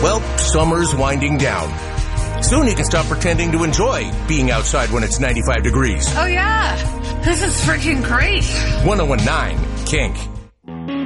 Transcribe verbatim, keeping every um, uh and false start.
Well, summer's winding down. Soon you can stop pretending to enjoy being outside when it's ninety-five degrees. Oh, yeah. This is freaking great. one oh one point nine Kink.